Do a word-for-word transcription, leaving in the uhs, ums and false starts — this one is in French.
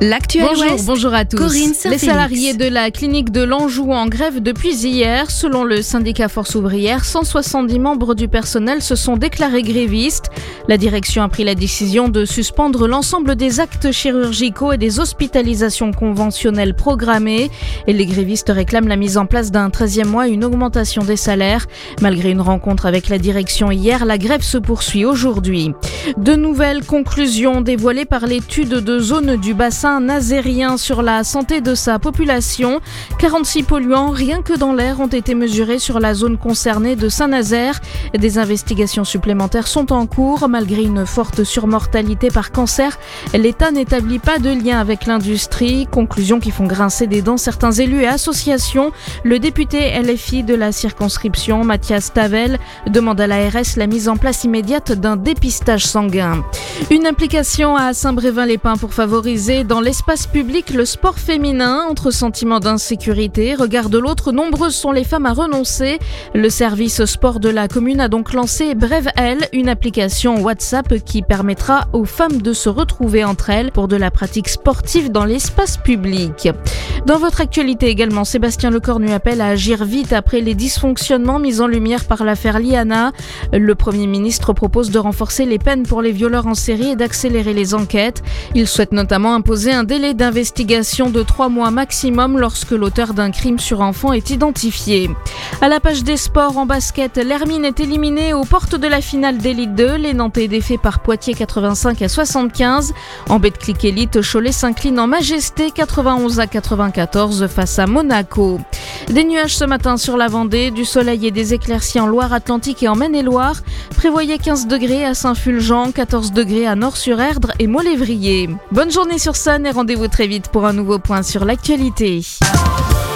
L'Actuel Bonjour, Ouest, bonjour à tous. Corinne Les Saint-Félix. salariés de la clinique de l'Anjou en grève depuis hier. Selon le syndicat Force ouvrière, cent soixante-dix membres du personnel se sont déclarés grévistes. La direction a pris la décision de suspendre l'ensemble des actes chirurgicaux et des hospitalisations conventionnelles programmées. Et les grévistes réclament la mise en place d'un treizième mois et une augmentation des salaires. Malgré une rencontre avec la direction hier, la grève se poursuit aujourd'hui. De nouvelles conclusions dévoilées par l'étude de zone du bassin nazérien sur la santé de sa population. quarante-six polluants, rien que dans l'air, ont été mesurés sur la zone concernée de Saint-Nazaire. Des investigations supplémentaires sont en cours. Malgré une forte surmortalité par cancer, l'État n'établit pas de lien avec l'industrie. Conclusions qui font grincer des dents certains élus et associations. Le député L F I de la circonscription, Mathias Tavel, demande à l'A R S la mise en place immédiate d'un dépistage sanguin. Une implication à Saint-Brévin-les-Pins pour favoriser dans l'espace public le sport féminin. Entre sentiments d'insécurité, regard de l'autre, nombreuses sont les femmes à renoncer. Le service sport de la commune a donc lancé Brève-Elle, une application WhatsApp qui permettra aux femmes de se retrouver entre elles pour de la pratique sportive dans l'espace public. Dans votre actualité également, Sébastien Lecornu appelle à agir vite après les dysfonctionnements mis en lumière par l'affaire Liana. Le Premier ministre propose de renforcer les peines pour les violeurs en série et d'accélérer les enquêtes. Il souhaite notamment imposer un délai d'investigation de trois mois maximum lorsque l'auteur d'un crime sur enfant est identifié. À la page des sports en basket, l'Hermine est éliminée aux portes de la finale d'Élite deux. Les Nantais défaits par Poitiers quatre-vingt-cinq à soixante-quinze. En Betclic Élite, Cholet s'incline en majesté quatre-vingt-onze à quatre-vingt-quatorze face à Monaco. Des nuages ce matin sur la Vendée, du soleil et des éclaircies en Loire-Atlantique et en Maine-et-Loire. Prévoyez quinze degrés à Saint-Fulgent, quatorze degrés à Nord-sur-Erdre et Molévrier. Bonne journée sur Sun et rendez-vous très vite pour un nouveau point sur l'actualité.